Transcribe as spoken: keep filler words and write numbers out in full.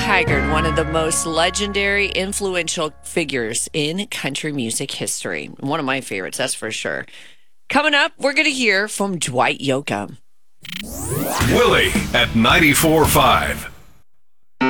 Haggard, one of the most legendary, influential figures in country music history. One of my favorites, that's for sure. Coming up, we're going to hear from Dwight Yoakam. Willie at ninety-four point five.